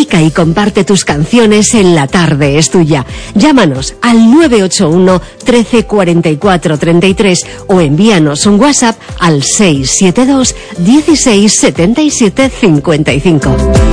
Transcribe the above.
Dedica y comparte tus canciones en La Tarde es Tuya. Llámanos al 981 13 44 33 o envíanos un WhatsApp al 672 16 77 55.